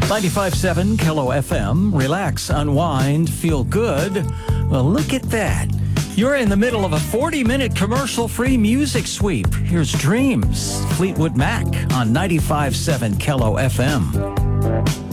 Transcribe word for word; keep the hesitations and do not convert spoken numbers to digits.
ninety-five point seven Kelo F M. Relax, unwind, feel good. Well, look at that. You're in the middle of a forty-minute commercial-free music sweep. Here's Dreams, Fleetwood Mac on ninety-five point seven Kelo F M.